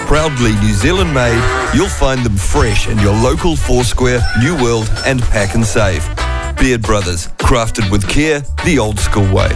Proudly New Zealand made, you'll find them fresh in your local Foursquare, New World and Pack and Save. Beard Brothers, crafted with care, the old school way.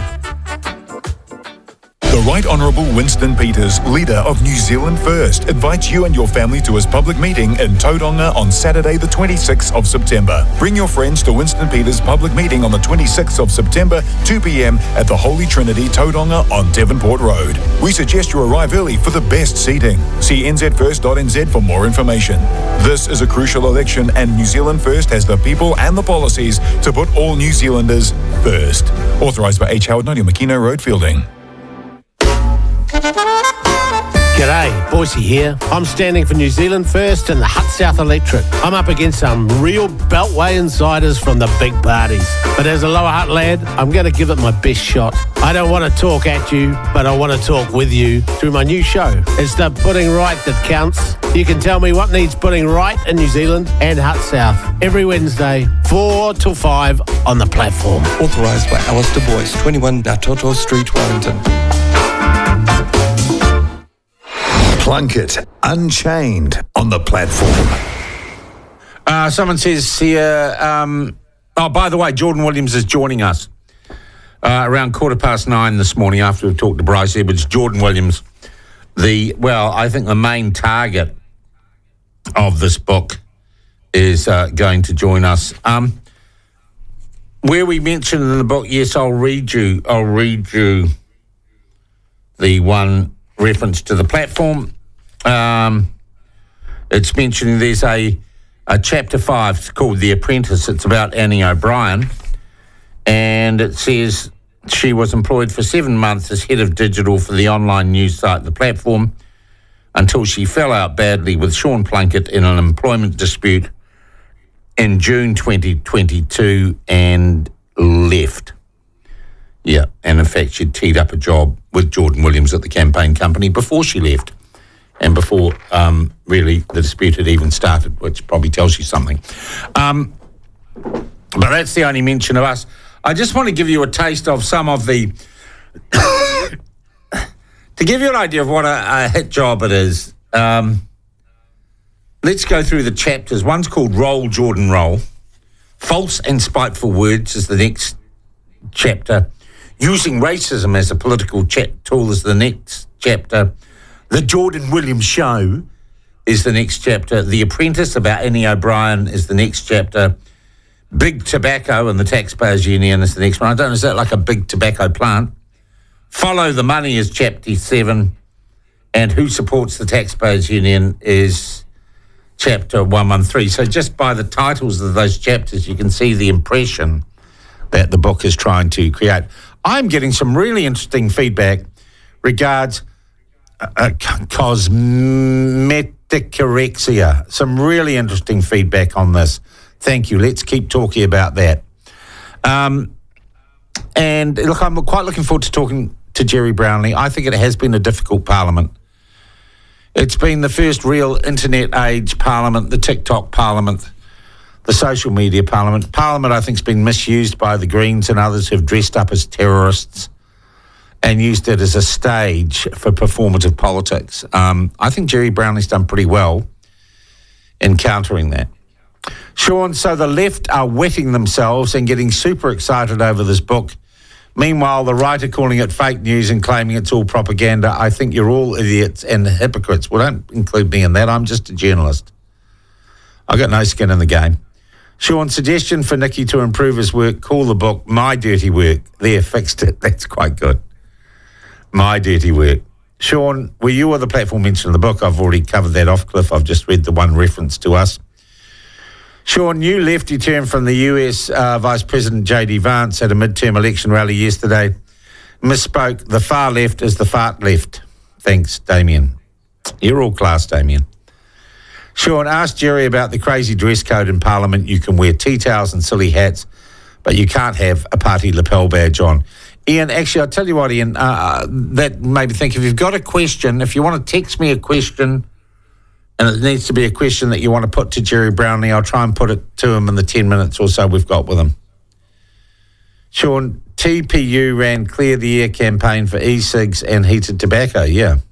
The Right Honourable Winston Peters, leader of New Zealand First, invites you and your family to his public meeting in Tauranga on Saturday the 26th of September. Bring your friends to Winston Peters' public meeting on the 26th of September, 2 p.m. at the Holy Trinity, Tauranga on Devonport Road. We suggest you arrive early for the best seating. See nzfirst.nz for more information. This is a crucial election and New Zealand First has the people and the policies to put all New Zealanders first. Authorised by H. Howard, 90 Makino Road, Fielding. G'day, Boise here. I'm standing for New Zealand First and the Hut South Electric. I'm up against some real Beltway insiders from the big parties. But as a Lower Hutt lad, I'm going to give it my best shot. I don't want to talk at you, but I want to talk with you through my new show. It's the Putting Right that counts. You can tell me what needs putting right in New Zealand and Hut South every Wednesday, 4 till 5 on the platform. Authorised by Alistair Boyce, 21 Natoto Street, Wellington. Plunkett, Unchained on the platform. Someone says here, by the way, Jordan Williams is joining us around 9:15 this morning after we've talked to Bryce Edwards. Jordan Williams, I think the main target of this book is going to join us. Where we mentioned in the book, yes, I'll read you the one reference to the platform. It's mentioning there's a chapter 5 called The Apprentice. It's about Annie O'Brien, and it says she was employed for 7 months as head of digital for the online news site The Platform until she fell out badly with Sean Plunkett in an employment dispute in June 2022 and left. Yeah, and in fact, she'd teed up a job with Jordan Williams at the campaign company before she left and before, really, the dispute had even started, which probably tells you something. But that's the only mention of us. I just want to give you a taste of some of the... to give you an idea of what a hit job it is, let's go through the chapters. One's called Roll, Jordan, Roll. False and Spiteful Words is the next chapter. Using Racism as a Political Tool is the next chapter. The Jordan Williams Show is the next chapter. The Apprentice about Annie O'Brien is the next chapter. Big Tobacco and the Taxpayers Union is the next one. I don't know, is that like a big tobacco plant? Follow the Money is chapter 7. And Who Supports the Taxpayers Union is chapter 113. So just by the titles of those chapters, you can see the impression that the book is trying to create. I'm getting some really interesting feedback regards cosmeticorexia. Some really interesting feedback on this. Thank you. Let's keep talking about that. And look, I'm quite looking forward to talking to Jerry Brownlee. I think it has been a difficult parliament. It's been the first real internet age parliament, the TikTok parliament, the social media parliament. Parliament, I think, has been misused by the Greens and others who've dressed up as terrorists and used it as a stage for performative politics. I think Jerry Brownlee's done pretty well in countering that. Sean, so the left are wetting themselves and getting super excited over this book. Meanwhile, the right are calling it fake news and claiming it's all propaganda. I think you're all idiots and hypocrites. Well, don't include me in that. I'm just a journalist. I've got no skin in the game. Sean, suggestion for Nicky to improve his work, call the book My Dirty Work. There, fixed it. That's quite good. My Dirty Work. Sean, were you or the platform mentioned in the book? I've already covered that off, Cliff. I've just read the one reference to us. Sean, new lefty term from the US Vice President J.D. Vance at a midterm election rally yesterday. Misspoke. The far left is the fart left. Thanks, Damien. You're all class, Damien. Sean, ask Jerry about the crazy dress code in Parliament. You can wear tea towels and silly hats, but you can't have a party lapel badge on. Ian, actually, I'll tell you what, Ian, that made me think, if you've got a question, if you want to text me a question, and it needs to be a question that you want to put to Jerry Brownlee, I'll try and put it to him in the 10 minutes or so we've got with him. Sean, TPU ran Clear the Air campaign for e-cigs and heated tobacco, yeah.